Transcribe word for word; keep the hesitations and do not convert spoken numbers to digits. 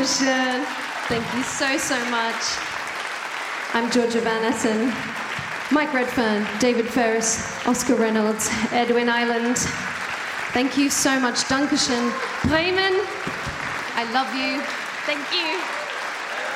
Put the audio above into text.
Dankeschön. Thank you so, so much. I'm Georgia Van Essen. Mike Redfern, David Ferris, Oscar Reynolds, Edwin Island. Thank you so much. Dankeschön. Bremen, I love you. Thank you.